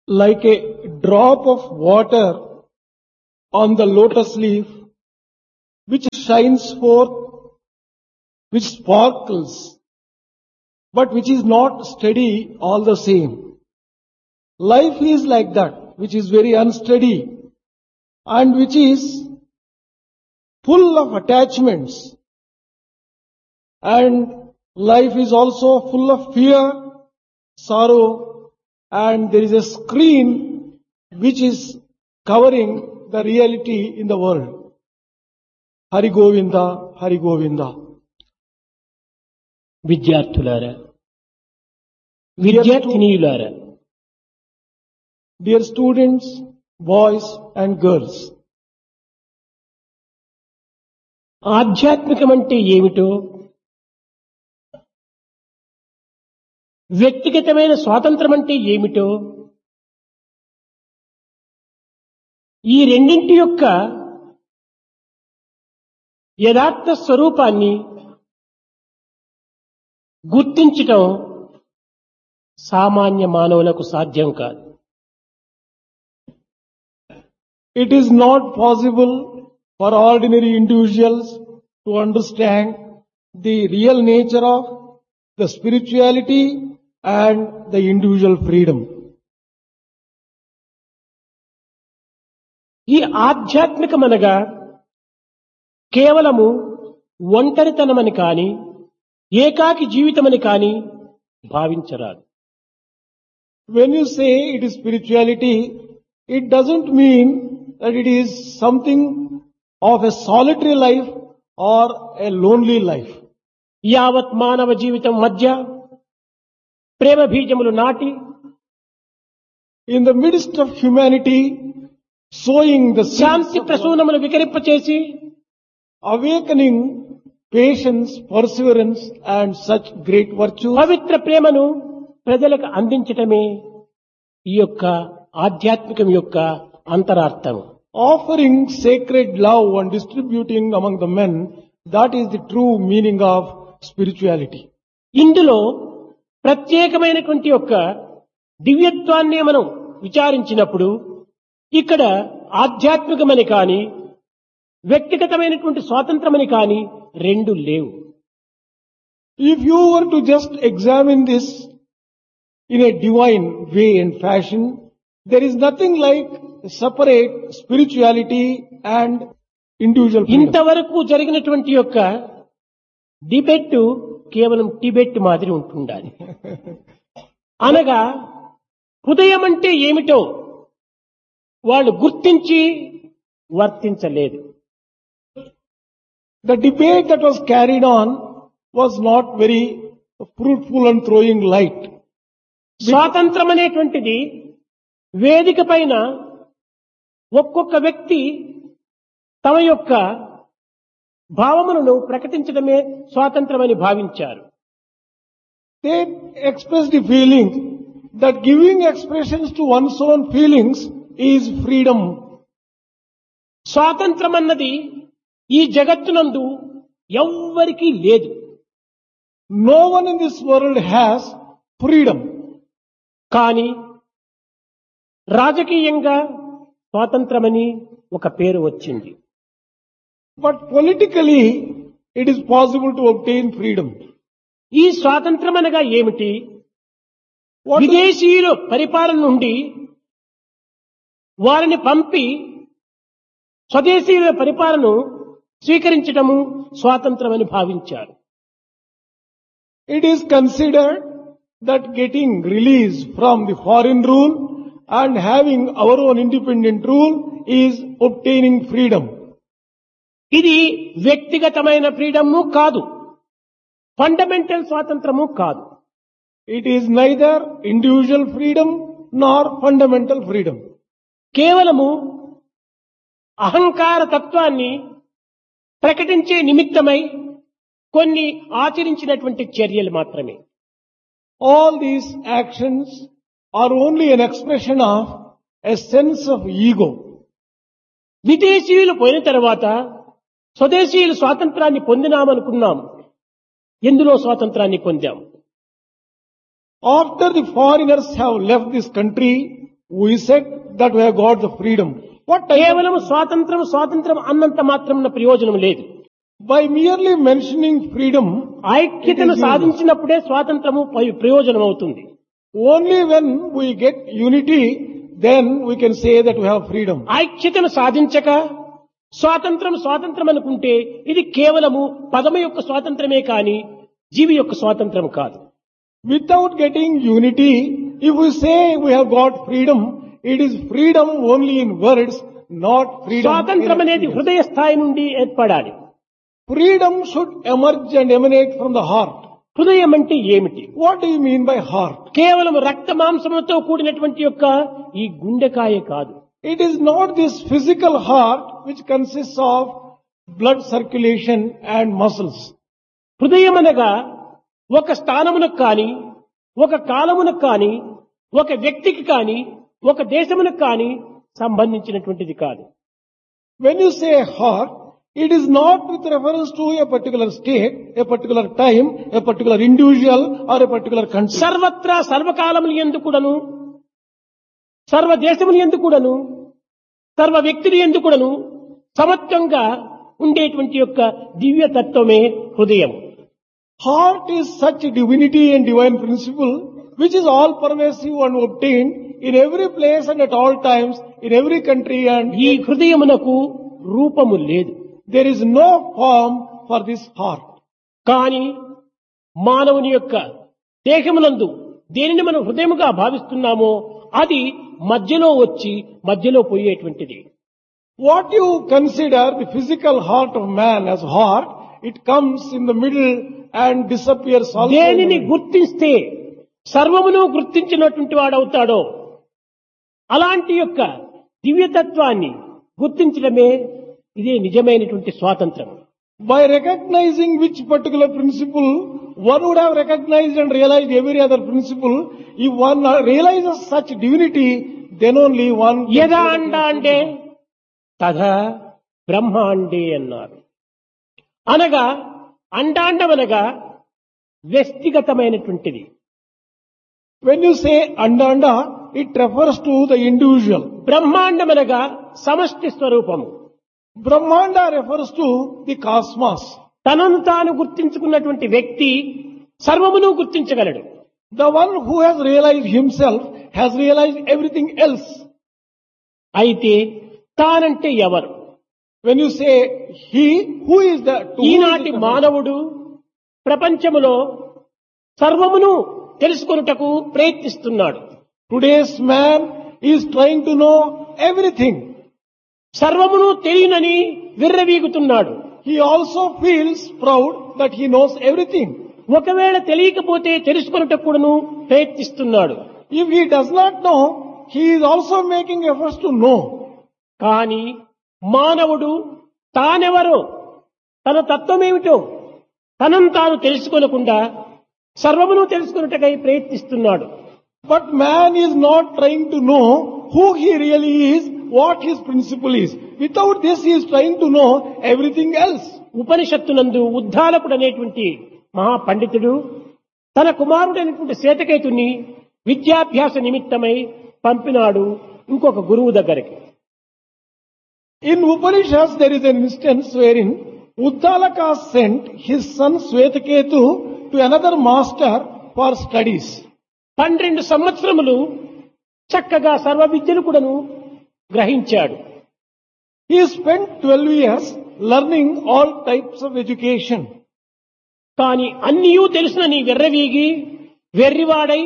like a drop of water on the lotus leaf, which shines forth, which sparkles, but which is not steady all the same. Life is like that, which is very unsteady and which is full of attachments. And life is also full of fear, sorrow, and there is a screen which is covering the reality in the world. Hari Govinda, Hari Govinda. విద్యార్థులారా, విద్యార్థినీయులారా, Dear students, boys and girls, ఆధ్యాత్మికం అంటే ఏమిటో, వ్యక్తిగతమైన స్వాతంత్రం అంటే ఏమిటో, ఈ రెండింటి యొక్క యథార్థ స్వరూపాన్ని గుర్తించటం సామాన్య మానవులకు సాధ్యం కాదు. it is not possible for ordinary individuals to understand the real nature of the spirituality and the individual freedom. ఈ ఆధ్యాత్మికమనగా కేవలము ఒంటరితనమని కాని, ఏకాకి జీవితమని కాని భావించరాదు. When you say it is spirituality, it doesn't mean that it is something of a solitary life or a lonely life. యావత్ మానవ జీవితం మధ్య ప్రేమ బీజములు నాటి, In the midst of humanity, sowing the Shanti seeds of ప్రసూనములు వికరింపచేసి, awakening patience, perseverance and such great virtues, పవిత్ర ప్రేమను ప్రజలకు అందించటమే ఈ యొక్క ఆధ్యాత్మికం యొక్క అంతరార్థం. offering sacred love and distributing among the men, that is the true meaning of spirituality. ఇందులో ప్రత్యేకమైనటువంటి యొక్క దివ్యత్వాన్ని మనం విచారించినప్పుడు ఇక్కడ ఆధ్యాత్మికమని కాని, వ్యక్తిగతమైనటువంటి స్వాతంత్రమని కాని రెండు లేవు. If you were to just examine this in a divine way and fashion, there is nothing like separate spirituality and individual freedom. ఇంతవరకు జరిగినటువంటి యొక్క డిబేట్ కేవలం టిబెట్ మాదిరి ఉంటుండాలి. అనగా హృదయం అంటే ఏమిటో వాళ్ళు గుర్తించి వర్తించలేదు. The debate that was carried on was not very fruitful and throwing light. స్వాతంత్రం అనేటువంటిది వేదిక పైన ఒక్కొక్క వ్యక్తి తమ యొక్క భావములను ప్రకటించడమే స్వాతంత్రమని భావించారు. They expressed the feeling that giving expressions to one's own feelings is freedom. స్వాతంత్రం అన్నది ఈ జగత్తునందు ఎవ్వరికీ లేదు. No one in this world has freedom. కానీ రాజకీయంగా స్వాతంత్రమని ఒక పేరు వచ్చింది. But politically, it is possible to obtain freedom. ఈ స్వాతంత్రం అనగా ఏమిటి? What is- విదేశీయుల పరిపాలన నుండి వారిని పంపి స్వదేశీయుల పరిపాలన స్వీకరించడము స్వాతంత్రమని భావించారు. It is considered that getting release from the foreign rule and having our own independent rule is obtaining freedom. ఇది వ్యక్తిగతమైన ఫ్రీడము కాదు, ఫండమెంటల్ స్వాతంత్రము కాదు. It is neither individual freedom nor fundamental freedom. కేవలము అహంకార తత్వాన్ని ప్రకటించే నిమిత్తమై కొన్ని ఆచరించినటువంటి చర్యలు మాత్రమే. All these actions are only an expression of a sense of ego. విదేశీయులు పోయిన తర్వాత స్వదేశీయులు స్వాతంత్రాన్ని పొందినామనుకున్నాం. ఎందులో స్వాతంత్రాన్ని పొందాం? After the foreigners have left this country, we said that we have got the freedom. What type of, కేవలం స్వాతంత్రం అన్నంత మాత్రం ప్రయోజనం లేదు. by merely mentioning freedom, ఐక్యతను సాధించినప్పుడే స్వాతంత్రము ప్రయోజనం అవుతుంది. only when we get unity, then we can say that we have freedom. ఐక్యతను సాధించక స్వాతంత్రం అనుకుంటే ఇది కేవలము పదము యొక్క స్వాతంత్రమే కాని జీవి యొక్క స్వాతంత్రం కాదు. Without getting unity, if we say we have got freedom, it is freedom only in words, not freedom. స్వాతంత్రం in అనేది experience. హృదయ స్థాయి నుండి ఏర్పడాలి. Freedom should emerge and emanate from the heart. హృదయం అంటే ఏమిటి? What do you mean by heart? కేవలం రక్త మాంసములతో కూడినటువంటి యొక్క ఈ గుండెకాయ కాదు. It is not this physical heart which consists of blood circulation and muscles. హృదయం అనగా ఒక స్థానమునకు కాని, ఒక కాలమునకు కాని, ఒక వ్యక్తికి కాని, ఒక దేశమునకు కాని సంబంధించినటువంటిది కాదు. When you say heart, it is not with reference to a particular state, a particular time, a particular individual or a particular country. సర్వత్రా సర్వకాలములు యందు కూడాను, సర్వ దేశములు యందు కూడాను, సర్వ వ్యక్తులు యందు కూడాను సమత్వంగా ఉండేటువంటి యొక్క దివ్య తత్వమే హృదయం. Heart is such a divinity and divine principle which is all pervasive and obtained in every place and at all times, in every country, and ఈ హృదయమునకు రూపము లేదు. there is no form for this heart. కానీ మానవుని యొక్క దేహమునందు దేనిని మనం హృదయముగా భావిస్తున్నామో అది మధ్యలో వచ్చి మధ్యలో పోయేటువంటిది. What you consider the physical heart of man as heart, it comes in the middle and disappears also. in the దేనిని middle. గుర్తిస్తే సర్వమును గుర్తించినటువంటి వాడవుతాడో అలాంటి యొక్క దివ్యతత్వాన్ని గుర్తించడమే ఇదే నిజమైనటువంటి స్వాతంత్రం. By recognizing which particular principle, one would have recognized and realized every other principle. If one realizes such divinity, then only one can యదా say that అండాండే తథా బ్రహ్మాండే అన్నారు. అనగా అండాండమనగా వ్యక్తిగతమైనటువంటిది. when you say anda, it refers to the individual. బ్రహ్మాండమనగా సమష్టి స్వరూపము. Brahmanda refers to the cosmos. తనను తాను గుర్తించుకున్నటువంటి వ్యక్తి సర్వమును గుర్తించగలడు. The one who has realized himself has realized everything else. అయితే తానంటే ఎవరు? When you say he, who is the to whom is ఈనాటి it మానవుడు ప్రపంచములో సర్వమును తెలుసుకొనుటకు ప్రయత్నిస్తున్నాడు. Today's man is trying to know everything. సర్వమును తెలియనని విర్రవీగుతున్నాడు. He also feels proud that he knows everything. ఒకవేళ తెలియకపోతే తెలుసుకొనుటకు కూడాను ప్రయత్నిస్తున్నాడు. If he does not know, he is also making efforts to know. కానీ మానవుడు తానెవరో తన తత్వమేమిటో తనను తాను తెలుసుకొనకుండా సర్వమును తెలుసుకొనుటకై ప్రయత్నిస్తున్నాడు. But man is not trying to know who he really is, what his principle is. Without this, he is trying to know everything else. ఉపనిషత్తునందు ఉద్దాలకుడు అనేటువంటి మహాపండితుడు తన కుమారుడైనటువంటి శ్వేతకేతుని విద్యాభ్యాస నిమిత్తమై పంపినాడు ఇంకొక గురువు దగ్గరికి. In Upanishads, there is an instance wherein Uddalaka sent his son Swetaketu to another master for studies. 12 సంవత్సరములు చక్కగా సర్వ విద్యను కూడాను గ్రహించాడు. He spent 12 years learning all types of education. కానీ అన్నియూ తెలుసునని వెర్రవీగి వెర్రివాడై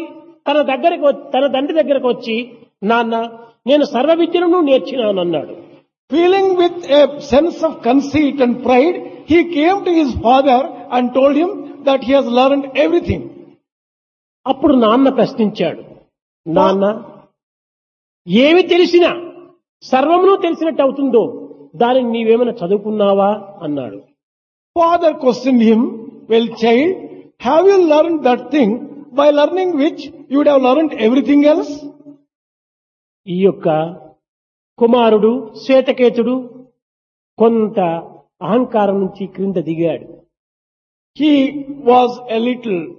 తన తండ్రి దగ్గరకు వచ్చి నాన్న నేను సర్వ విద్యలను నేర్చినానన్నాడు. Feeling with a sense of conceit and pride, he came to his father and told him that he has learned everything. అప్పుడు నాన్న ప్రశ్నించాడు, నాన్న ఏమి తెలిసినా సర్వమును తెలిసినట్టు అవుతుందో దానిని నీవేమైనా చదువుకున్నావా అన్నాడు. Father questioned him, well child, have you learned that thing by learning which you would have learned everything else? ఈ యొక్క కుమారుడు శ్వేతకేతుడు కొంత అహంకారం నుంచి క్రింద దిగాడు. He was a little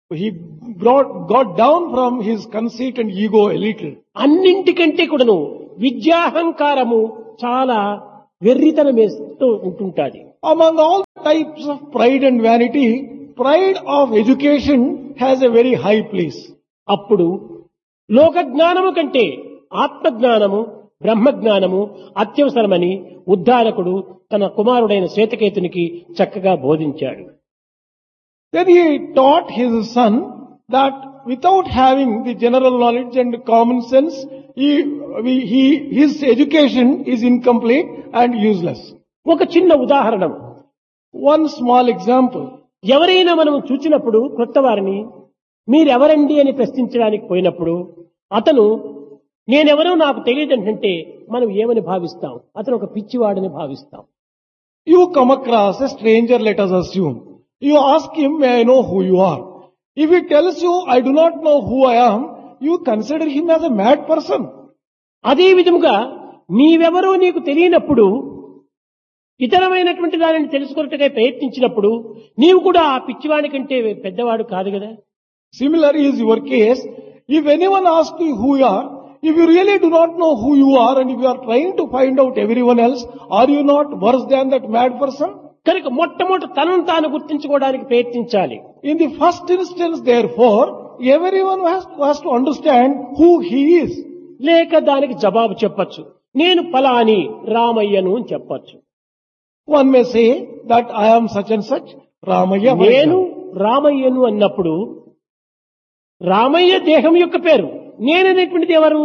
he got down from his conceit and ego a little. అన్నింటికంటే కూడాను విద్యాహంకారము చాలా వెర్రితనం వేస్తూ ఉంటుంటాది. Among all types of pride and vanity, pride of education has a very high place. అప్పుడు లోక జ్ఞానము కంటే ఆత్మజ్ఞానము బ్రహ్మజ్ఞానము అత్యవసరమని ఉద్ధారకుడు తన కుమారుడైన శ్వేతకేతునికి చక్కగా బోధించాడు. Then he taught his son that without having the general knowledge and common sense, his education is incomplete and useless. ఒక చిన్న ఉదాహరణ, One small example. ఎవరైనా మనం చూచినప్పుడు కొత్త వారిని మీరెవరండి అని ప్రశ్నించడానికి పోయినప్పుడు అతను నేనెవరో నాకు తెలియదంటే మనం ఏమని భావిస్తాం? అతను ఒక పిచ్చివాడని భావిస్తాం. You come across a stranger, let us assume. You ask him, may I know who you are? If he tells you, I do not know who I am, you consider him as a mad person. అదే విధముగా నీవెవరో నీకు తెలియనప్పుడు ఇతరమైనటువంటి దానిని తెలుసుకున్నట్టుగా ప్రయత్నించినప్పుడు నీవు కూడా ఆ పిచ్చివాడి కంటే పెద్దవాడు కాదు కదా. Similar is your case. If anyone asks you who you are, if you really do not know who you are and if you are trying to find out everyone else, are you not worse than that mad person? కనుక మొట్టమొదటి తనను తాను గుర్తించుకోవడానికి ప్రయత్నించాలి. In the first instance, therefore, everyone has to understand who he is. లేక దానికి జవాబు చెప్పచ్చు, నేను ఫలాని రామయ్యను అని చెప్పచ్చు. One may say that I am such and such, Ramaya. నేను రామయ్యను అన్నప్పుడు రామయ్య దేహం యొక్క పేరు, నేననేటువంటిది ఎవరు?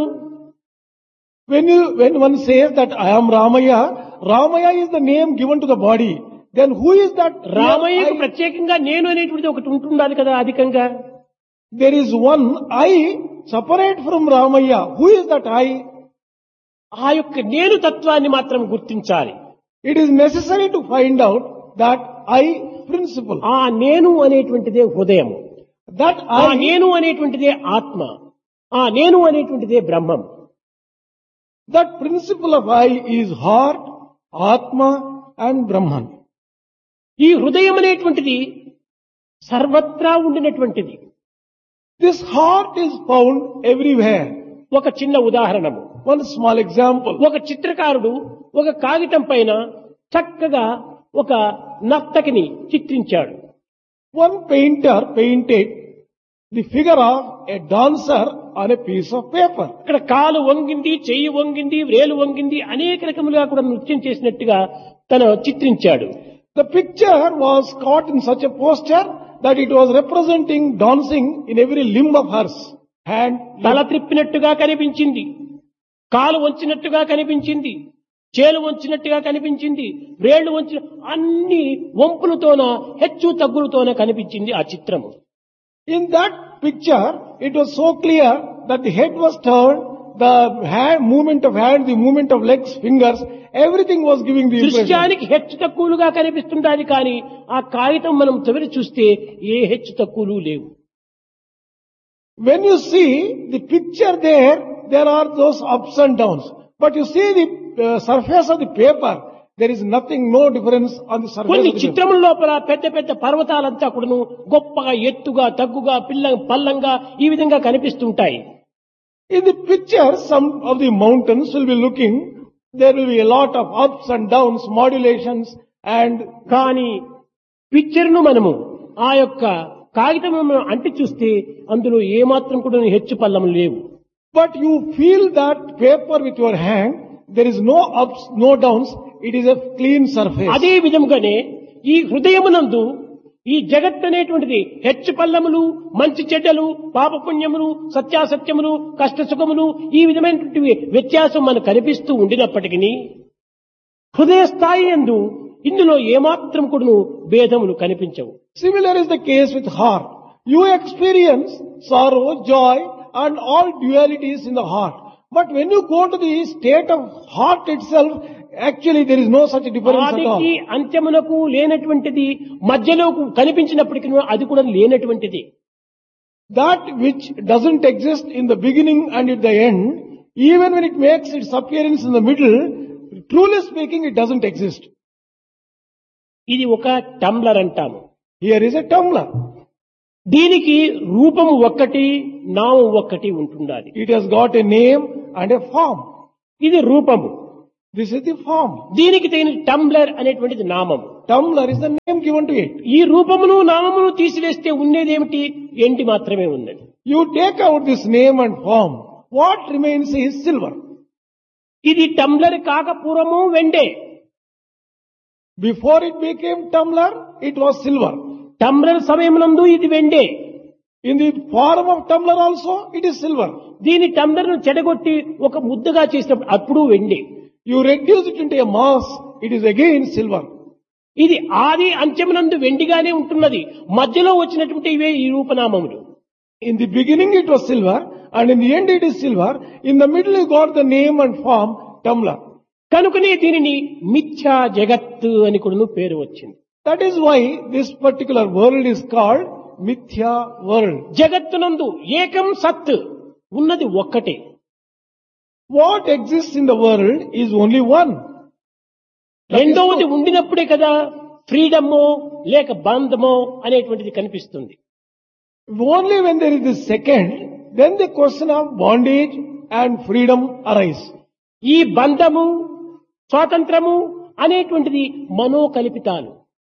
When one says that I am Ramaya, Ramaya is the name given to the body. Then who is that? రామయ్యకు ప్రత్యేకంగా నేను అనేటువంటిది ఒకటి ఉంటుండాలి కదా అధికంగా. There is one I separate from Ramaya. Who is that I? ఆ యొక్క నేను తత్వాన్ని మాత్రం గుర్తించాలి. It is necessary to find out that I principle. ఆ నేను అనేటువంటిదే హృదయము, That ఆ I, నేను అనేటువంటిదే ఆత్మ, ఆ నేను అనేటువంటిదే బ్రహ్మం. that principle of I is heart, Atma and Brahman. ఈ హృదయం అనేటువంటిది సర్వత్రా ఉండినటువంటిది. This heart is found everywhere. ఒక చిన్న ఉదాహరణము, One small example. ఒక చిత్రకారుడు ఒక కాగితం పైన చక్కగా ఒక నర్తకిని చిత్రించాడు. One painter painted the figure of a dancer on a piece of paper. అక్కడ కాలు వంగింది, చెయ్యి వంగింది, వ్రేలు వంగింది, అనేక రకములుగా కూడా నృత్యం చేసినట్టుగా తను చిత్రించాడు. The picture was caught in such a posture that it was representing dancing in every limb of hers. Hand, తల త్రిప్పినట్టుగా కనిపించింది, కాలు వంచినట్టుగా కనిపించింది, చేలు వంచినట్టుగా కనిపించింది, వ్రేళ్లు వంచిన అన్ని వంపులతోన హెచ్చు తగ్గులతోన కనిపించింది ఆ చిత్రము. In that picture, it was so clear that the head was turned, the movement of hand, the movement of legs, fingers, everything was giving the impression. దృశ్యానికి హెచ్చు తక్కువలుగా కనిపిస్తుండాలి కానీ ఆ కాగితం మనం తొలిచి చూస్తే ఏ హెచ్చు తక్కువలు లేవు. When you see the picture there are those ups and downs. But you see the surface of the paper, there is nothing, no difference on the surface కొన్ని of the paper. చిత్రముల లోపల పెద్ద పెద్ద పర్వతాలంతా కూడాను గొప్పగా ఎత్తుగా తగ్గుగా పల్లంగా ఈ విధంగా కనిపిస్తుంటాయి. In the picture, some of the mountains will be looking, there will be a lot of ups and downs, modulations and కానీ పిక్చర్ను మనము ఆ యొక్క కాగితం అంటి చూస్తే అందులో ఏమాత్రం కూడా హెచ్చు పల్లములు లేవు. but you feel that paper with your hand, there is no ups, no downs, it is a clean surface. అదే విధంగానే ఈ హృదయమునందు ఈ జగత్ అనేటువంటిది హెచ్చు పల్లములు, మంచి చెడ్డలు, పాపపుణ్యములు, సత్యాసత్యములు, కష్ట సుఖములు ఈ విధమైనటువంటి వ్యత్యాసం మనకు కనిపిస్తూ ఉండినప్పటికీ హృదయ స్థాయి యందు ఇందులో ఏమాత్రం కూడాను భేదములు కనిపించవు. Similar is the case with heart. You experience sorrow, joy and all dualities in the heart. But when you go to the state of heart itself, actually there is no such difference at all. ఆదికి అంత్యమునకు లేనటువంటిది మధ్యలో కనిపించినప్పటికీ అది కూడా లేనటువంటిది. That which doesn't exist in the beginning and at the end, even when it makes its appearance in the middle, truly speaking, it doesn't exist. ఇది ఒక tumbler అంటాము. Here is a tumbler. దీనికి రూపము ఒక్కటి, నామం ఒక్కటి ఉంటుండాలి. It has got a name and a form. ఇది రూపము. This is the form. దీనికి తగిన టంబ్లర్ అనేటువంటిది నామం. Tumbler is the name given to it. ఈ రూపమును నామమును తీసివేస్తే ఉండేదేమిటి? ఎండి మాత్రమే ఉన్నది. You take out this name and form. What remains is silver. ఇది టంబ్లర్ కాక పూర్వము వెండే. Before it became tumbler, it was silver. Tumbler సమయమునందు ఇది వెండే. In the form of tumbler also, it is silver. దీని టంబ్లర్ను చెడగొట్టి ఒక ముద్దగా చేసినప్పుడు అప్పుడు వెండి. You reduce it into a mass, it is again silver. ఇది ఆది అంత్యమునందు వెండిగానే ఉంటున్నది. మధ్యలో వచ్చినటువంటి ఇవే ఈ రూపనామములు. In the beginning it was silver, and in the end it is silver. In the middle you got the name and form, tumbler. కనుకనే దీనిని మిథ్యా జగత్తు అని కూడా పేరు వచ్చింది. That is why this particular world is called Mithya world. జగత్తునందు ఏకం సత్ ఉన్నది ఒక్కటే. What exists in the world is only one. రెండవది ఉండినప్పుడే కదా ఫ్రీడమో లేక బంధమో అనేటువంటిది కనిపిస్తుంది. Only when there is the second, then the question of bondage and freedom arise. ఈ బంధము స్వాతంత్రము అనేటువంటిది మనోకల్పితాలు.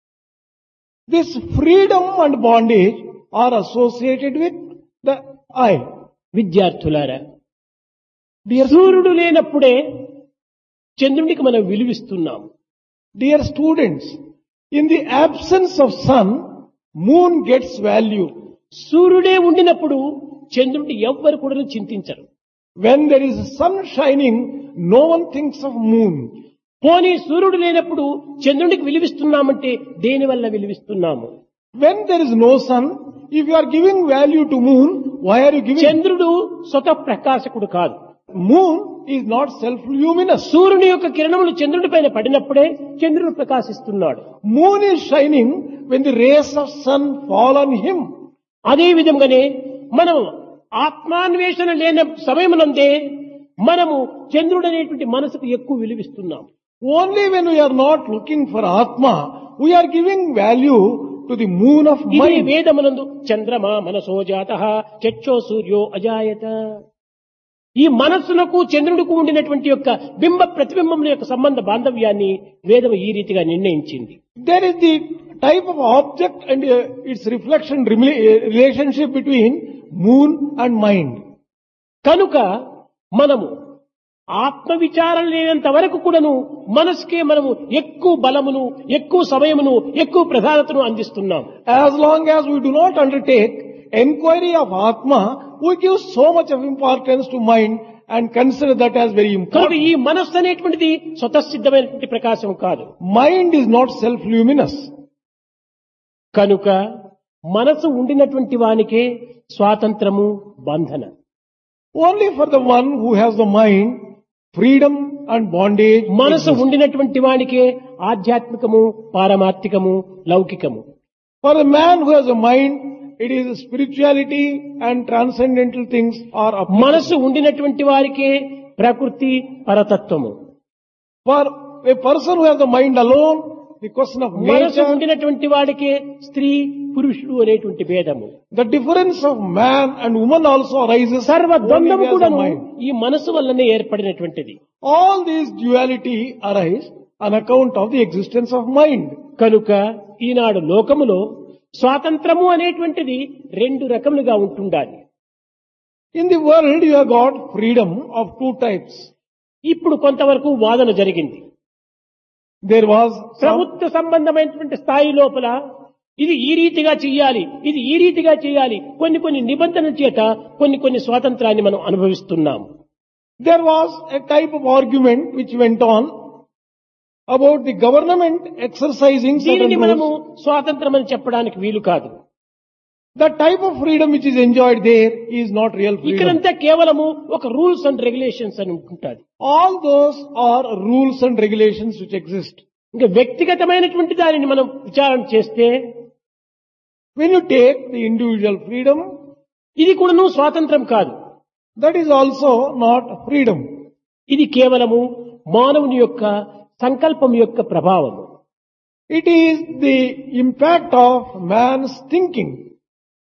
This freedom and bondage are associated with the I. విద్యార్థులారా, సూర్యుడు లేనప్పుడే చంద్రునికి మనం విలువిస్తున్నాం. Dear students, in the absence of sun, moon gets value. సూర్యుడే ఉండినప్పుడు చంద్రుడిని ఎవ్వరు కూడా చింతించరు. When there is sun shining, no one thinks of moon. పోనీ సూర్యుడు లేనప్పుడు చంద్రునికి విలువిస్తున్నామంటే దేని వల్ల విలువిస్తున్నాము? When there is no sun, if you are giving value to moon, why are you giving? చంద్రుడు స్వతః ప్రకాశకుడు కాదు. Moon is not self-luminous. సూర్యుని యొక్క కిరణములు చంద్రుడి పైన పడినప్పుడే చంద్రుడు ప్రకాశిస్తున్నాడు. Moon is shining when the rays of sun fall on him. అదే విధంగానే మనం ఆత్మాన్వేషణ లేని సమయమునందే మనము చంద్రుడు అనేటువంటి మనసుకు ఎక్కువ విలువిస్తున్నాం. Only when we are not looking for Atma, we are giving value to the moon of ఇది mind. వేదమునందు చంద్రమా మనసో జాతః చక్షో సూర్యో అజాయత. ఈ మనస్సులకు చంద్రుడికి ఉండినటువంటి యొక్క బింబ ప్రతిబింబముల యొక్క సంబంధ బాంధవ్యాన్ని వేదం ఈ రీతిగా నిర్ణయించింది. There is the type of object and its reflection relationship between moon and mind. కనుక మనము ఆత్మ విచారం లేనంత వరకు కూడాను మనసుకే మనము ఎక్కువ బలమును, ఎక్కువ సమయమును, ఎక్కువ ప్రధానతను అందిస్తున్నాం. As long as we do not undertake enquiry of Atma, we give so much of importance to mind and consider that as very కనుక important. ఈ మనస్సు అనేటువంటిది స్వతసిద్ధమైనటువంటి ప్రకాశం కాదు. Mind is not self-luminous. కనుక మనసు ఉండినటువంటి వానికే స్వాతంత్రము, బంధన. Only for the one who has the mind, freedom and bondage. మనసు exist. ఉండినటువంటి వానికే ఆధ్యాత్మికము, పారమార్థికము, లౌకికము. For the man who has a mind, it is spirituality and transcendental things are applicable. మనసు ఉండినటువంటి వారికే ప్రకృతి, పరతత్వము. For a person who has the mind alone, the question of మనసు nature, ఉండినటువంటి వాడికే స్త్రీ, పురుషుడు అనేటువంటి భేదము. the difference of man and woman also arises సర్వ only ద్వంద్వము as a కూడాను mind. ఈ మనసు వల్లనే ఏర్పడినటువంటిది. All these duality arise on account of the existence of mind. కనుక ఈనాడు లోకములో స్వాతంత్రము అనేటువంటిది రెండు రకములుగా ఉంటుండాలి. In the world you have got freedom of two types. ఇప్పుడు కొంతవరకు వాదన జరిగింది. There was some, ప్రభుత్వ సంబంధమైనటువంటి స్థాయి లోపల ఇది ఈ రీతిగా చెయ్యాలి, ఇది ఈ రీతిగా చేయాలి, కొన్ని కొన్ని నిబంధనల చేత కొన్ని కొన్ని స్వాతంత్రాన్ని మనం అనుభవిస్తున్నాం. there was a type of argument which went on about the government exercising certain దీనిని మనము rules. స్వాతంత్రం అని చెప్పడానికి వీలు కాదు. The type of freedom which is enjoyed there is not real freedom. ఇక్కడంతా కేవలము ఒక రూల్స్ అండ్ రెగ్యులేషన్స్ అని ఉంటుంది. All those are rules and regulations which exist. ఇంకా వ్యక్తిగతమైనటువంటి దానిని మనం విచారణ చేస్తే When you take the individual freedom, ఇది కూడాను స్వాతంత్రం కాదు. that is also not freedom. ఇది కేవలము మానవుని యొక్క సంకల్పం యొక్క ప్రభావము. It is the impact of man's thinking.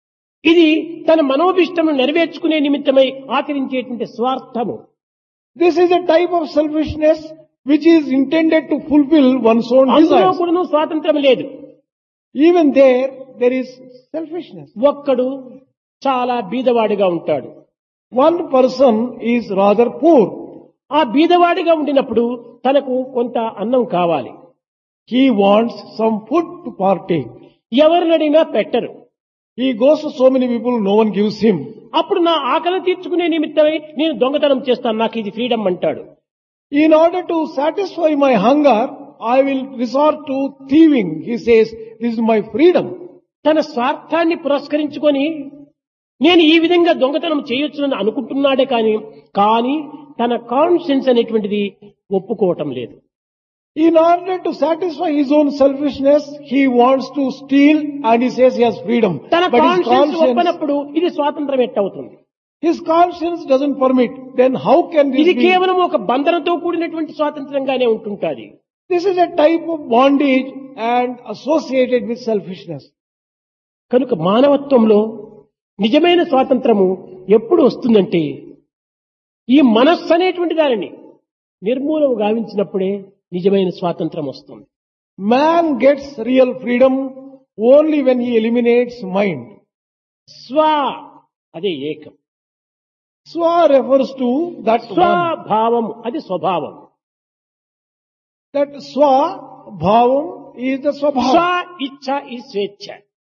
ఇది తన మనోభిష్టము నెరవేర్చుకునే నిమిత్తమై ఆచరించేటువంటి స్వార్థము. This is a type of selfishness which is intended to fulfill one's own అందులో desires. కూడా స్వాతంత్రం లేదు. Even there is selfishness. ఒక్కడు చాలా బీదవాడిగా ఉంటాడు. One person is rather poor. ఆ బీదవాడిగా ఉండినప్పుడు తనకు కొంత అన్నం కావాలి. He wants some food to partake. ఎవరినడినా పెట్టరు. He goes to so many people, no one gives him. అప్పుడు నా ఆకలి తీర్చుకునే నిమిత్తమై నేను దొంగతనం చేస్తాను, నాకు ఇది ఫ్రీడమ్ అంటాడు. In order to satisfy my hunger, I will resort to thieving. He says, this is my freedom. తన స్వార్థాన్ని పురస్కరించుకొని నేను ఈ విధంగా దొంగతనం చేయొచ్చునని అనుకుంటున్నాడే కానీ తన కాన్షియన్స్ అనేటువంటిది ఒప్పుకోవటం లేదు. In order to satisfy his own selfishness, he wants to steal and he says he has freedom. తన But కాన్షియన్స్ ఒప్పనప్పుడు ఇది స్వాతంత్రం ఎట్టవుతుంది? his conscience doesn't permit. Then how can this ఇది be? కేవలం ఒక బంధనంతో కూడినటువంటి స్వాతంత్రంగానే ఉంటుంటుంది. This is a type of bondage and associated with selfishness. కనుక మానవత్వంలో నిజమైన స్వాతంత్రము ఎప్పుడు వస్తుందంటే ఈ మనస్సు అనేటువంటి దానిని నిర్మూలన గావించినప్పుడే నిజమైన స్వాతంత్రం వస్తుంది. Man gets real freedom only when he eliminates mind. స్వ అదే ఏకం, Swa refers to that one. స్వభావం అది స్వభావం. That swa bhavam is the స్వ swabhava. ఇచ్ఛ ఈ స్వేచ్ఛ.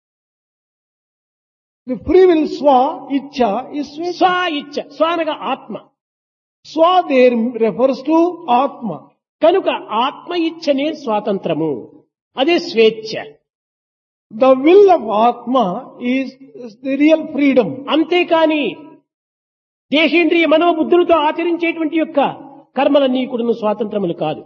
The free will swa, ichcha is స్వ swechha. ఇచ్ఛ, స్వ అనగా ఆత్మ. Swa there refers to atma. కనుక ఆత్మ ఇచ్ఛనే స్వాతంత్రము, అదే స్వేచ్ఛ. The will of atma is the real freedom. అంతేకాని దేహేంద్రియ మనోబుద్ధులతో ఆచరించేటువంటి యొక్క కర్మలన్నీ కూడా స్వాతంత్రములు కాదు.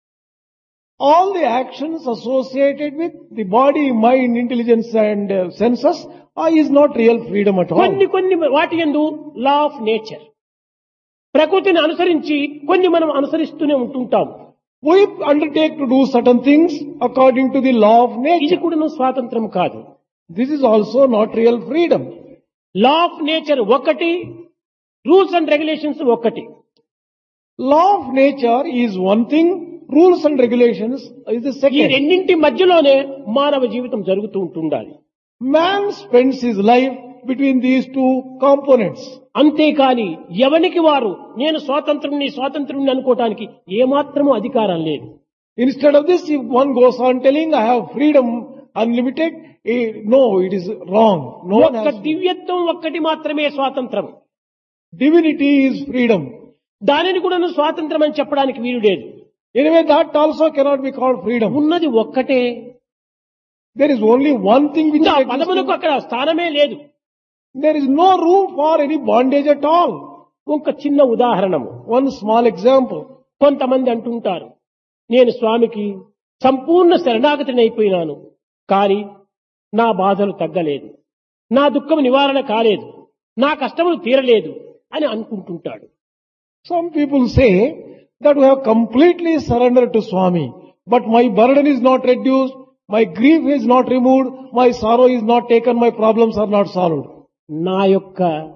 All the actions associated with the body, mind, intelligence and senses is not real freedom at all. కొన్ని వాటి యందు లా ఆఫ్ నేచర్, ప్రకృతిని అనుసరించి కొన్ని మనం అనుసరిస్తూనే ఉంటుంటాం. We undertake to do certain things according to the law of ఇది nature. కూడా స్వాతంత్రం కాదు. This is also not real freedom. Law of nature ఒకటి, రూల్స్ అండ్ రెగ్యులేషన్స్ ఒకటి. Law of nature is one thing, rules and regulations is the ఈ second. రెండింటి మధ్యలోనే మానవ జీవితం జరుగుతూ ఉంటుండాలి. Man spends his life between these two components. అంతేకాని ఎవనికి వారు నేను స్వాతంత్రుని అనుకోవటానికి ఏమాత్రము అధికారం లేదు. Instead of this, if one goes on telling, I have freedom unlimited, no, it is wrong. No one ఒక్క has. దివ్యత్వం ఒక్కటి మాత్రమే స్వాతంత్రం. Divinity is freedom. దానిని కూడా స్వాతంత్రం అని చెప్పడానికి వీలు లేదు. Anyway, that also cannot be called freedom. ఉన్నది ఒక్కటే. There is only one thing which ఇంకా exists. పదములకు అక్కడ స్థానమే లేదు. There is no room for any bondage at all. ఒక చిన్న ఉదాహరణము. One small example. కొంతమంది అంటుంటారు, నేను స్వామికి సంపూర్ణ శరణాగతినైపోయినాను, కానీ నా బాధలు తగ్గలేదు, నా దుఃఖం నివారణ కాలేదు, నా కష్టములు తీరలేదు అని అనుకుంటుంటాడు. Some people say that we have completely surrendered to Swami, but my burden is not reduced, my grief is not removed, my sorrow is not taken, my problems are not solved. నా యొక్క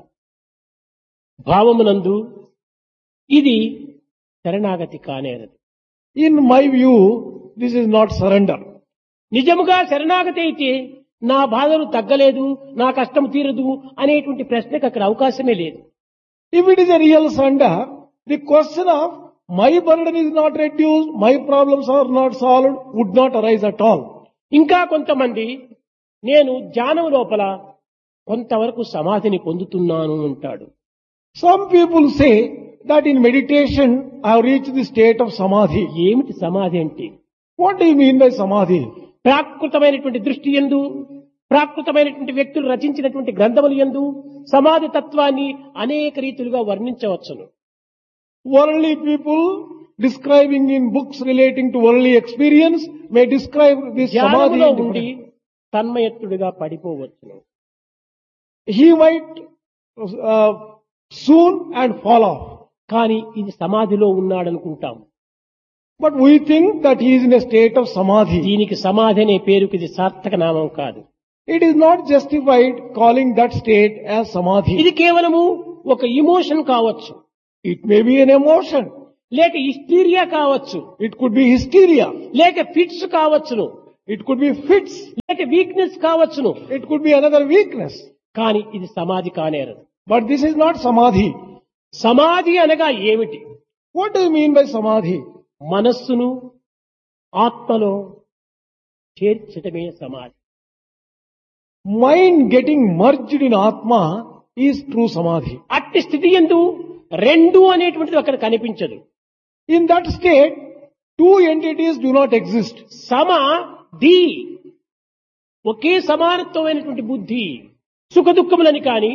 భావమునందు ఇది శరణాగతి కానేరదు. In my view, this is not surrender. నిజముగా శరణాగతి అయితే నా బాధలు తగ్గలేదు, నా కష్టం తీరదు అనేటువంటి ప్రశ్నకు అక్కడ అవకాశమే లేదు. If it is a real surrender, the question of my burden is not reduced, my problems are not solved would not arise at all. ఇంకా కొంతమంది నేను ధ్యానం లోపల కొంతవరకు సమాధిని పొందుతున్నాను అంటాడు. Some people say that in meditation I have reached the state of samadhi. ఏమిటి సమాధి అంటే? What do you mean by samadhi? ప్రాకృతమైనటువంటి దృష్టి యందు, ప్రాకృతమైనటువంటి వ్యక్తులు రచించినటువంటి గ్రంథముల యందు సమాధి తత్వాన్ని అనేక రీతులుగా వర్ణించవచ్చును. Worldly people describing in books relating to worldly experience may describe this samadhi. ధ్యానములో in ఉండి different- తన్మయత్తుడిగా పడిపోవచ్చును. He might soon and fall off. కానీ ఇది సమాధిలో ఉన్నాడనుకుంటాం. But we think that he is in a state of samadhi. దీనికి సమాధి అనే పేరుకి ఇది సార్థక నామం కాదు. It is not justified calling that state as samadhi. ఇది కేవలము ఒక ఇమోషన్ కావచ్చు, It may be an emotion. లేక హిస్టీరియా కావచ్చు, It could be hysteria. లేక ఫిట్స్ కావచ్చును, It could be fits. లేక వీక్నెస్ కావచ్చును. It could be another weakness. కానీ ఇది సమాధి కానేరదు. But this is not samadhi. సమాధి అనగా ఏమిటి? What do you mean by samadhi? మనస్సును ఆత్మలో చేర్చటమే సమాధి. Mind getting merged in Atma is true samadhi. అట్టి స్థితి యందు రెండు అనేటువంటిది అక్కడ కనిపించదు. In that state, two entities do not exist. సమాధి ఒకే సమానత్వమైనటువంటి బుద్ధి, సుఖ దుఃఖములని కాని,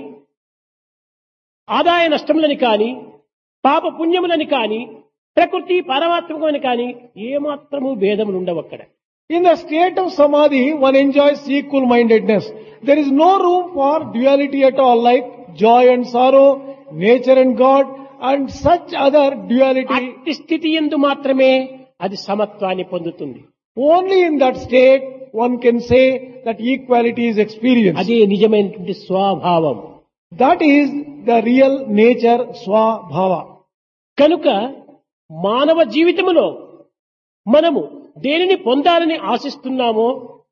ఆదాయ నష్టములని కాని, పాప పుణ్యములని కాని, ప్రకృతి పారమాత్మకమని కాని ఏమాత్రము భేదములు ఉండవు అక్కడ. In the state of samadhi, one enjoys equal-mindedness. There is no room for duality at all, like joy and sorrow, nature and God, and such other duality. అట్టి స్థితి యందు మాత్రమే అది సమత్వాన్ని పొందుతుంది. Only in that state, one can say that equality is experienced. అదే నిజమైనటువంటి స్వభావం. That is the real nature, swabhava. కనుక మానవ జీవితములో మనము దేనిని పొందాలని ఆశిస్తున్నామో,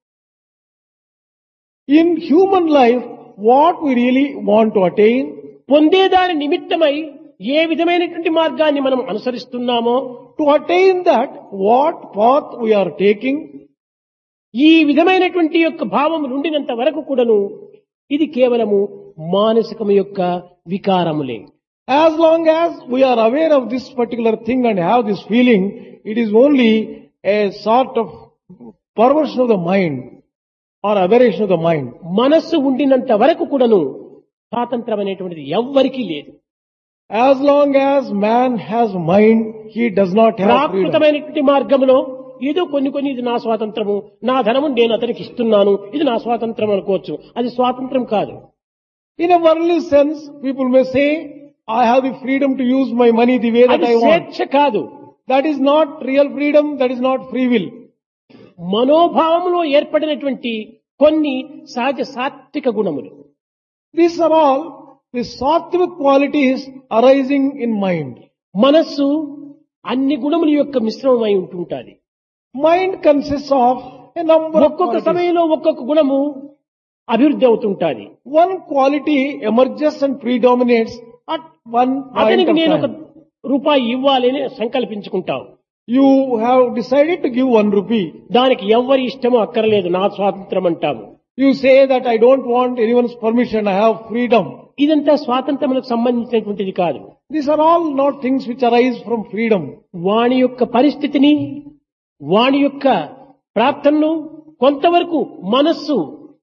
In human life, what we really want to attain, పొందేదాని నిమిత్తమై ఏ విధమైనటువంటి మార్గాన్ని మనం అనుసరిస్తున్నామో, to attain that, what path we are taking, ఈ విధమైనటువంటి యొక్క భావం నుండినంత వరకు కూడాను ఇది కేవలము మానసికము యొక్క వికారములే. as long as we are aware of this particular thing and have this feeling, it is only a sort of perversion of the mind or aberration of the mind. మనస్సు ఉండినంత వరకు కూడాను స్వాతంత్రం అనేటువంటిది ఎవ్వరికీ లేదు. As long as man has mind, he does not have freedom. ప్రాకృతమైనటువంటి మార్గంలో ఏదో కొన్ని ఇది నా స్వాతంత్రము, నా ధనము నేను అతనికి ఇస్తున్నాను, ఇది నా స్వాతంత్రం అనుకోవచ్చు. అది స్వాతంత్రం కాదు. In a worldly sense, people may say, I have the freedom to use my money the way that అది I want. స్వేచ్ఛ కాదు. That is not real freedom, that is not free will. మనోభావములో ఏర్పడినటువంటి కొన్ని సహజ సాత్విక గుణములు. These are all the sattvic qualities arising in mind. మనస్సు అన్ని గుణముల యొక్క మిశ్రమమై ఉంటుంటాది. Mind consists of a number of ఒక్కొక్క qualities. సమయంలో ఒక్కొక్క గుణము అభివృద్ధి అవుతుంటాది. One quality emerges and predominates at one point అతనికి of నేను ఒక time. రూపాయి ఇవ్వాలి అని సంకల్పించుకుంటావు. You have decided to give 1 rupee. దానికి ఎవరి ఇష్టమో అక్కర్లేదు, నా స్వాతంత్రం అంటాము. You say that I don't want anyone's permission, I have freedom. ఇదంతా స్వాతంత్రములకు సంబంధించినటువంటిది కాదు. These are all not things which arise from freedom. వాని యొక్క పరిస్థితిని, వాని యొక్క ప్రార్థనను కొంతవరకు మనస్సు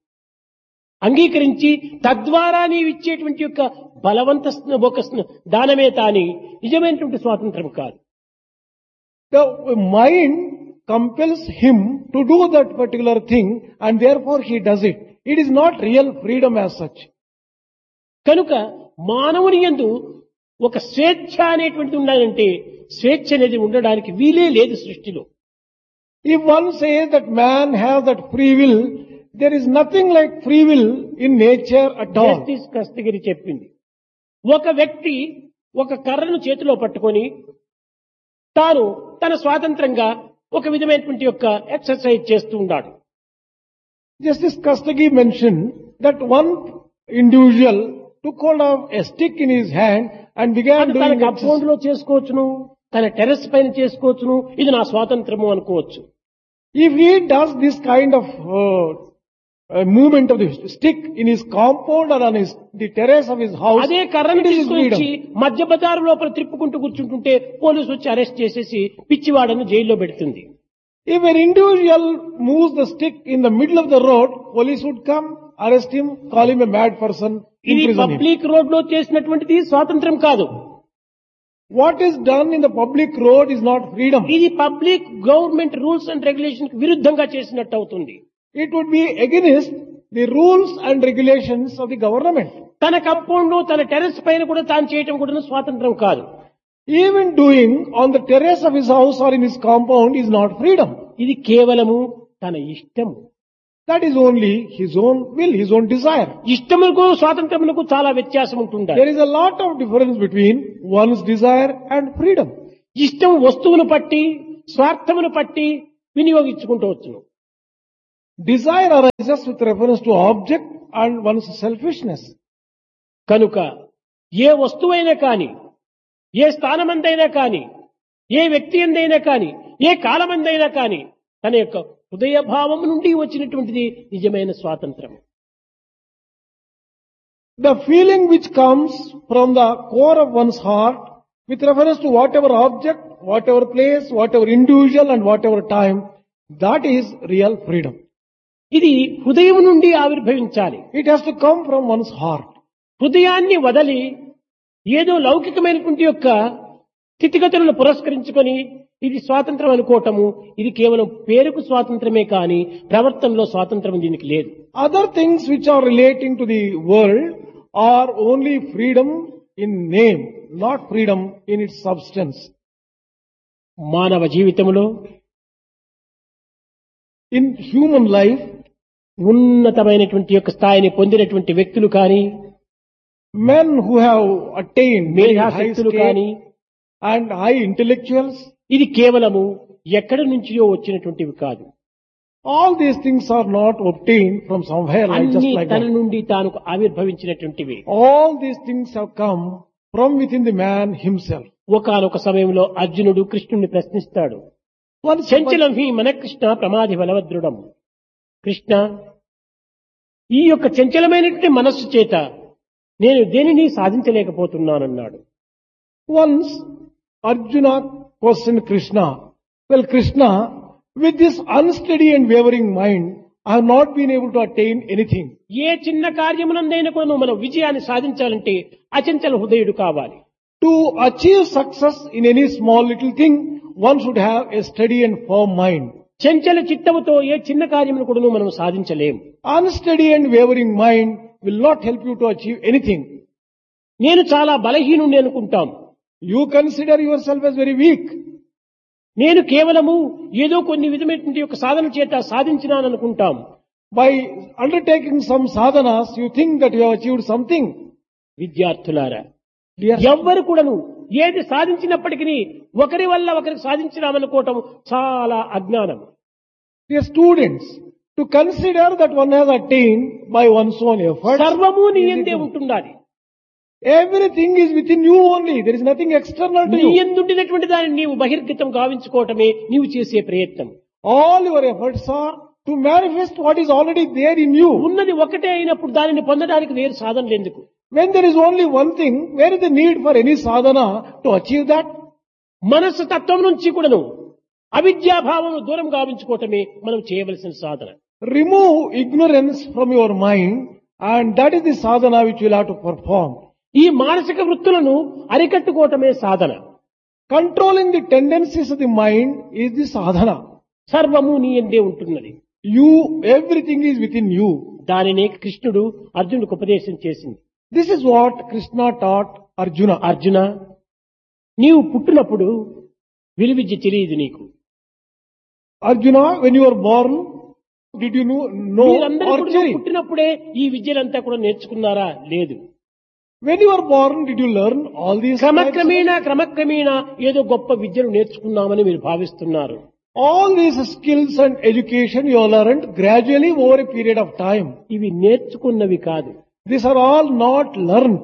అంగీకరించి తద్వారా నీవు ఇచ్చేటువంటి యొక్క బలవంత ఒక దానమే తాని నిజమైనటువంటి స్వాతంత్రం కాదు. The mind compels him to do that particular thing and therefore he does it. It is not real freedom as such. కనుక మానవుని యందు ఒక స్వేచ్ఛ అనేటువంటిది ఉండాలంటే స్వేచ్ఛ అనేది ఉండడానికి వీలే లేదు సృష్టిలో. If one says that man has that free will, there is nothing like free will in nature at all. Justice కస్తగిరి చెప్పింది, ఒక వ్యక్తి ఒక కర్రను చేతిలో పట్టుకొని తాను తన స్వాతంత్రంగా ఒక విధమైనటువంటి యొక్క ఎక్సర్సైజ్ చేస్తూ ఉన్నాడు. Justice Kastagi mentioned that one individual took hold of a stick in his hand and began అది తన doing కంపౌండ్ exercise. లో చేసుకోవచ్చును, తన టెర్రస్ పైన చేసుకోవచ్చును, ఇది నా స్వాతంత్రము అనుకోవచ్చు. If he does this kind of movement of the stick in his compound or on the terrace of his house, అదే కర్రను it is his తీసుకొచ్చి freedom. మధ్య బజారు లోపల తిప్పుకుంటూ కూర్చుంటుంటే పోలీసు వచ్చి అరెస్ట్ చేసేసి పిచ్చివాడని జైల్లో పెడుతుంది. If an individual moves the stick in the middle of the road, police would come, arrest him, call him a mad person, ఇది imprison him. పబ్లిక్ రోడ్ లో చేసినటువంటిది స్వాతంత్రం కాదు. What is done in the public road is not freedom. ఇది public government rules and regulation విరుద్ధంగా చేసినట్టు అవుతుంది. It would be against the rules and regulations of the government. తన కంపౌండ్ లో తన టెర్రస్ పైన కూడా తాను చేయటం కూడా స్వాతంత్రం కాదు. Even doing on the terrace of his house or in his compound is not freedom. ఇది కేవలము తన ఇష్టము. That is only his own will, his own desire. ఇష్టములకు స్వాతంత్రములకు చాలా వ్యత్యాసం ఉంటుండాలి. There is a lot of difference between one's desire and freedom. ఇష్టం వస్తువును పట్టి స్వార్థమును పట్టి వినియోగించుకుంటూ వచ్చును. Desire arises with reference to object and one's selfishness. కనుక ఏ వస్తువైనా కాని, ఏ స్థానమందైనా కాని, ఏ వ్యక్తి ఎందైనా కాని, ఏ కాలమందైనా కాని తన యొక్క హృదయ భావం నుండి వచ్చినటువంటిది నిజమైన స్వాతంత్రం. The feeling which comes from the core of one's heart with reference to whatever object, whatever place, whatever individual and whatever time, that is real freedom. ఇది హృదయం నుండి ఆవిర్భవించాలి. It has to come from one's heart. హృదయాన్ని వదలి ఏదో లౌకికమైనటువంటి యొక్క స్థితిగతులను పురస్కరించుకొని ఇది స్వాతంత్రం అనుకోవటము, ఇది కేవలం పేరుకు స్వాతంత్రమే కాని ప్రవర్తనలో స్వాతంత్రం దీనికి లేదు. Other things which are relating to the world are only freedom in name, not freedom in its substance. మానవ జీవితంలో In human life, ఉన్నతమైనటువంటి యొక్క స్థాయిని పొందినటువంటి వ్యక్తులు కానీ, men who have attained very high మేధాశక్తులు state కానీ, and high intellectuals, ఇది కేవలము ఎక్కడి నుంచియో వచ్చినటువంటివి కాదు. all these things are not obtained from somewhere like just అన్ని like తన that. నుండి తాను ఆవిర్భవించినటువంటివి. All these things have come from within the man himself. ఒకానొక సమయంలో అర్జునుడు కృష్ణుడిని ప్రశ్నిస్తాడు. Once చంచలం హి మన కృష్ణ ప్రమాది బలవద్రుడం. కృష్ణ, ఈ యొక్క చంచలమైనటువంటి మనస్సు చేత నేను దేనిని సాధించలేకపోతున్నానన్నాడు. Once Arjuna questioned Krishna, well Krishna, with this unsteady and wavering mind, I have not been able to attain anything. ఏ చిన్న కార్యమునందైనా కూడా మనం విజయాన్ని సాధించాలంటే అచంచల హృదయుడు కావాలి. To achieve success in any small little thing, one should have a steady and firm mind. చంచల చిత్తముతో ఏ చిన్న కార్యమును కూడా మనం సాధించలేము. Unsteady and wavering mind will not help you to achieve anything. నేను చాలా బలహీనుని అనుకుంటాం. You consider yourself as very weak. నేను కేవలము ఏదో కొన్ని విధమైనటువంటి యొక్క సాధన చేత సాధించినాననుకుంటాం. By undertaking some sadhanas, you think that you have achieved something. విద్యార్థులారా, Dear, ఎవ్వరు కూడాను ఏది సాధించినప్పటికీ ఒకరి వల్ల ఒకరికి సాధించినామనుకోవటం చాలా అజ్ఞానం. dear students, to consider that one has attained by one's own effort, సర్వము నీ యందే ఉంటుండాలి. everything is within you only. There is nothing external to నీ you. యందుండినటువంటి దాన్ని నీవు బహిర్గతం గావించుకోవటమే నీవు చేసే ప్రయత్నం. All your efforts are to manifest what is already there in you. ఉన్నది ఒకటే అయినప్పుడు దానిని పొందడానికి వేరు సాధనలు ఎందుకు? When there is only one thing, where is the need for any sadhana to achieve that? మనస్సు తత్వం నుంచి కూడాను అవిద్యాభావం దూరం గావించుకోవటమే మనం చేయవలసిన సాధన. Remove ignorance from your mind, and that is the sadhana which you will have to perform. ఈ మానసిక వృత్తులను అరికట్టుకోవటమే సాధన. Controlling the tendencies of the mind is the sadhana. సర్వము నీ యందే ఉంటున్నది. You, everything is within you. దానినే కృష్ణుడు అర్జునుడికి ఉపదేశం చేసింది. This is what Krishna taught Arjuna. Arjuna, నీవు పుట్టినప్పుడు విలువిద్య తెలియదు నీకు. Arjuna, when you were born, did you know మీరందరూ కూడా archery? పుట్టినప్పుడే ఈ విద్యలంతా కూడా నేర్చుకున్నారా? లేదు. When you were born, did you learn all these? క్రమక్రమేణా ఏదో గొప్ప విద్యను నేర్చుకున్నామని మీరు భావిస్తున్నారు. All these skills and education you have learned gradually over a period of time. ఇవి నేర్చుకున్నవి కాదు. These are all not learned.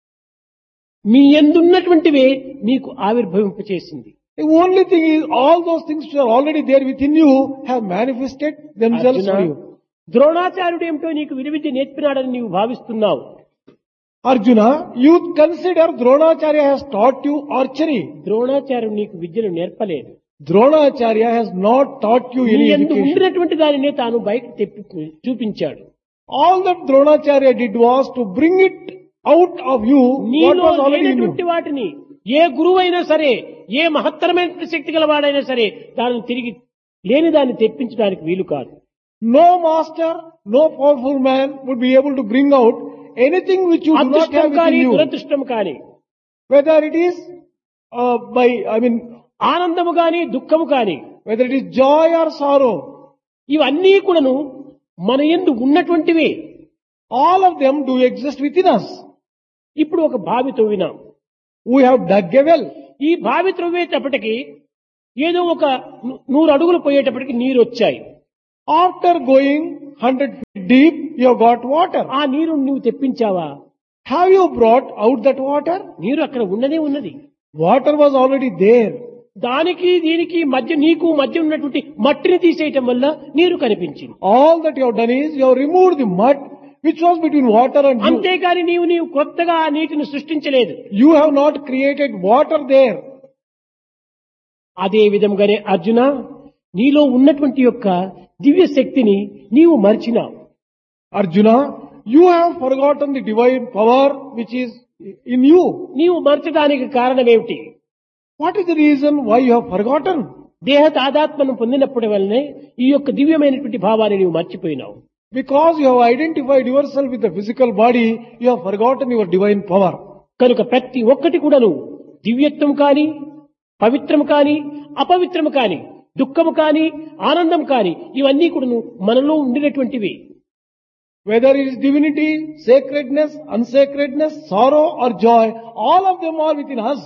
మీ యందున్నటువంటివే మీకు ఆవిర్భవింప చేసింది. The only thing is all those things which are already there within you have manifested themselves for you. ద్రోణాచార్యుడు ఏమిటో నీకు విలువిద్య నేర్పినాడని నీవు భావిస్తున్నావు. Arjuna, you consider Dronacharya has taught you archery. ద్రోణాచార్యుడు నీకు విద్యను నేర్పలేదు. Dronacharya has not taught you నీ any యందు education. ఉండినటువంటి దానినే తాను బయటకు తెప్పి చూపించాడు. All that Dronacharya did was to bring it out of you what నీలో was already in you. లేనటువంటి వాటిని ఏ గురువైనా సరే, ఏ మహత్తరమైన శక్తి గలవాడైనా సరే దానిని తిరిగి లేని దాన్ని తెప్పించడానికి వీలు కాదు. No master, no powerful man would be able to bring out anything which you do not అదృష్టం have కానీ within you. దురదృష్టం కానీ, Whether it is ఆనందము కానీ దుఃఖము కానీ, whether it is joy or sorrow, ఇవన్నీ కూడాను మన యందు ఉన్నటువంటివే. All of them do exist within us. ఇప్పుడు ఒక బావి తవ్వినాం. We have dug a well. ఈ బావి త్రవ్వేటప్పటికి ఏదో ఒక 100 అడుగులు పోయేటప్పటికి నీరు వచ్చాయి. After going 100 feet deep, you have got water. ఆ నీరు నువ్వు తెప్పించావా? Have you brought out that water? నీరు అక్కడ ఉన్నదే ఉన్నది. Water was already there. దానికి దీనికి మధ్య నీకు మధ్య ఉన్నటువంటి మట్టిని తీసేయటం వల్ల నీరు కనిపించింది. All that you have done is you have removed the mud which was between water and you. అంతేకాని నీవు కొత్తగా ఆ నీటిని సృష్టించలేదు. You have not created water there. అదే విధంగానే అర్జున, నీలో ఉన్నటువంటి యొక్క దివ్య శక్తిని నీవు మరిచినావు. Arjuna, you have forgotten the divine power which is in you. నీవు మరచడానికి కారణం ఏమిటి? What is the reason why you have forgotten? దేహ తాదాత్మను పొందినప్పటి వల్లనే ఈ యొక్క దివ్యమైనటువంటి భావాన్ని నీవు మర్చిపోయినావు. Because you have identified yourself with the physical body, you have forgotten your divine power. కనుక ప్రతి ఒక్కటి కూడాను దివ్యత్వం కాని, పవిత్రము కాని, అపవిత్రము కాని, దుఃఖము కాని, ఆనందం కాని, ఇవన్నీ కూడాను మనలో ఉండినటువంటివి. Whether it is divinity, sacredness, unsacredness, sorrow or joy, all of them are within us.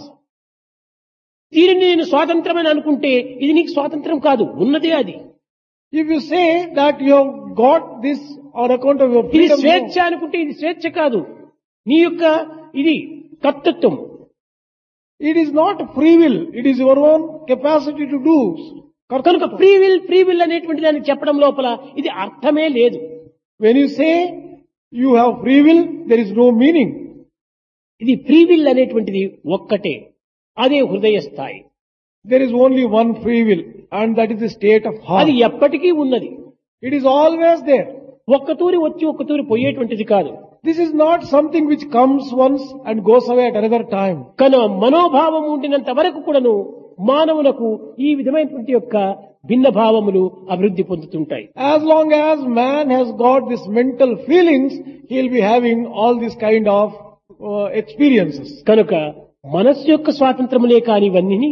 దీనిని నేను స్వాతంత్రమని అనుకుంటే ఇది నీకు స్వాతంత్రం కాదు, ఉన్నదే అది. If you say that you have got this on account of your ఇది freedom, స్వేచ్ఛ అనుకుంటే ఇది స్వేచ్ఛ కాదు, నీ యొక్క ఇది కర్తృత్వం. it is not free will, it is your own capacity to do. కనుక ఫ్రీ విల్ అనేటువంటి దాన్ని చెప్పడం లోపల ఇది అర్థమే లేదు. When you say you have free will, there is no meaning. ఇది ఫ్రీ విల్ అనేటువంటిది ఒక్కటే, అదే హృదయ స్థాయి. There is only one free will, and that is the state of heart. అది ఎప్పటికీ ఉన్నది. It is always there. ఒక్కతూరి వచ్చి ఒక్కతూరి పోయేటువంటిది కాదు. This is not something which comes once and goes away at another time. కనుక మనోభావం ఉండినంత వరకు కూడాను మానవులకు ఈ విధమైనటువంటి యొక్క భిన్న భావములు అభివృద్ధి పొందుతుంటాయి. As long as man has got this mental feelings, he will be having all these kind of experiences. కనుక మనస్సు యొక్క స్వాతంత్రములే కాని ఇవన్నీ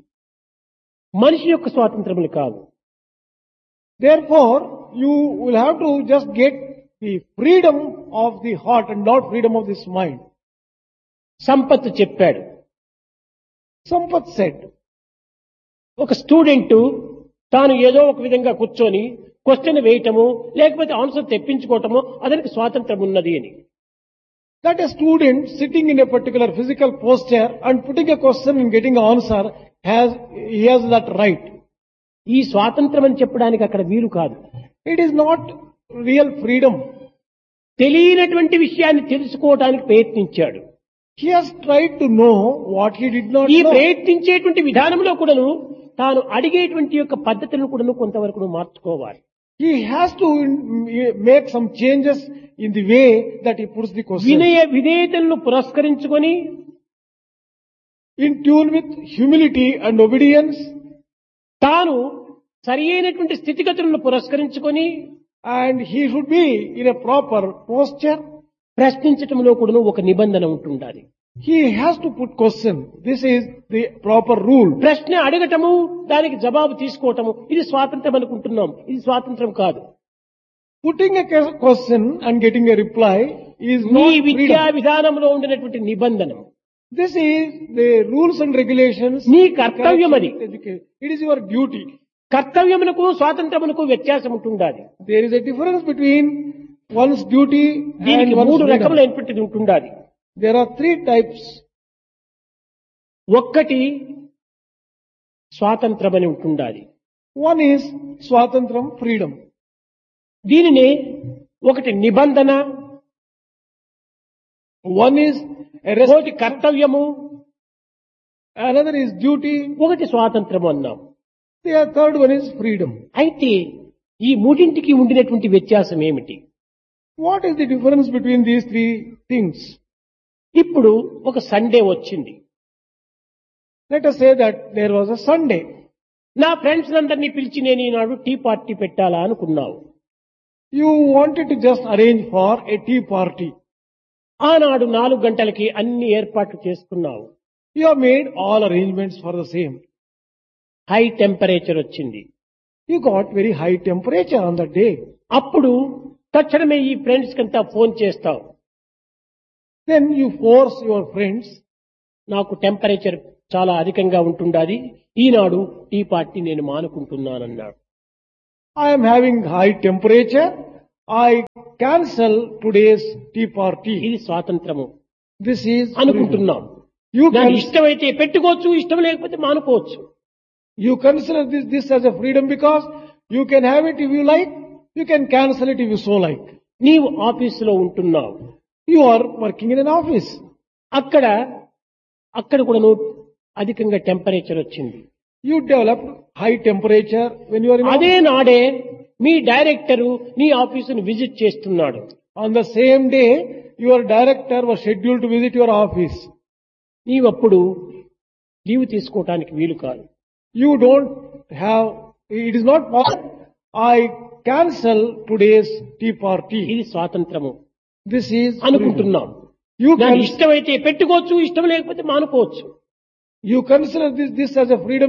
మనిషి యొక్క స్వాతంత్రములు కావు. Therefore, you will have to just get the freedom of the heart and not freedom of this mind. Sampath చెప్పాడు. Sampath said, ఒక స్టూడెంట్ తాను ఏదో ఒక విధంగా కూర్చొని క్వశ్చన్ వేయటము లేకపోతే ఆన్సర్ తెప్పించుకోవటము అతనికి స్వాతంత్రం ఉన్నది అని. that a student sitting in a particular physical posture and putting a question and getting an answer he has that right. ఈ స్వాతంత్రం అని చెప్పడానికి అక్కడ వీలు కాదు. It is not real freedom. తెలియనటువంటి విషయాన్ని తెలుసుకోవడానికి ప్రయత్నించాడు. He has tried to know what he did not ఈ know. ప్రయత్నించేటువంటి విధానంలో కూడాను తాను అడిగేటువంటి యొక్క పద్ధతులను కూడాను కొంతవరకు మార్చుకోవాలి. He has to make some changes in the way that he puts the question. వినయ విధేయతలను పురస్కరించుకొని In tune with humility and obedience, తాను సరి అయినటువంటి స్థితిగతులను పురస్కరించుకొని and he should be in a proper posture. ప్రశ్నించటంలో కూడాను ఒక నిబంధన ఉంటుండాలి. He has to put question. This is the proper rule. ప్రశ్న అడగటము దానికి జవాబు తీసుకోవటము ఇది స్వాతంత్రం అనుకుంటున్నాం, ఇది స్వాతంత్రం కాదు. Putting a question and getting a reply is నీ not విద్యా freedom. విధానంలో ఉండినటువంటి నిబంధన, This is the rules and regulations. నీ కర్తవ్యం అది. It is your duty. కర్తవ్యమునకు స్వాతంత్రమునకు వ్యత్యాసం ఉంటుండాలి. There is a difference between one's duty దీనికి and one's 3 freedom. రకములైనటువంటిది ఉంటుండాలి. There are 3 types. ఒక్కటి స్వాతంత్రమని ఉంటుండాలి. One is swatantram, freedom. దీనిని ఒకటి నిబంధన, One is a ఒకటి కర్తవ్యము, another is duty. ఒకటి స్వాతంత్రము అన్నాం. The third one is freedom. అయితే ఈ మూడింటికి ఉండినటువంటి వ్యత్యాసం ఏమిటి? What is the difference between these 3 things? ఇప్పుడు ఒక సండే వచ్చింది. Let us say that there was a Sunday. నా ఫ్రెండ్స్ అందరినీ పిలిచి నేను ఈనాడు టీ పార్టీ పెట్టాలా అనుకున్నావు. You wanted to just arrange for a tea party. ఆనాడు 4 గంటలకి అన్ని ఏర్పాట్లు చేసుకున్నావు. You have made all arrangements for the same. High temperature వచ్చింది. You got very high temperature on that day. అప్పుడు తక్షణమే ఈ ఫ్రెండ్స్ కంతా ఫోన్ చేస్తావు. Then you force your friends, నాకు టెంపరేచర్ చాలా అధికంగా ఉంటుండాది, ఈనాడు టీ పార్టీ నేను మానుకుంటున్నానన్నాడు. I am having high temperature, I cancel today's tea party. ఇది స్వాతంత్రము This is అనుకుంటున్నాం. You దాని can, ఇష్టమైతే పెట్టుకోవచ్చు, ఇష్టం లేకపోతే మానుకోవచ్చు. you consider this as a freedom because you can have it if you like, you can cancel it if you so like. నీవు ఆఫీసులో ఉంటున్నావు, You are working in an office. అక్కడ కూడా నువ్వు అధికంగా టెంపరేచర్ వచ్చింది. You develop high temperature when you are in అదే office. నాడే మీ డైరెక్టరు నీ ఆఫీసును విజిట్ చేస్తున్నాడు. On the same day, your director was scheduled to visit your office. నీవప్పుడు leave తీసుకోవటానికి వీలు కాదు. You don't have, it is not possible. I cancel today's tea party. ఇది స్వాతంత్రము This is freedom. అనుకుంటున్నాం. You దాని can, ఇష్టమైతే పెట్టుకోవచ్చు, ఇష్టం లేకపోతే మానుకోవచ్చు. you consider this as a freedom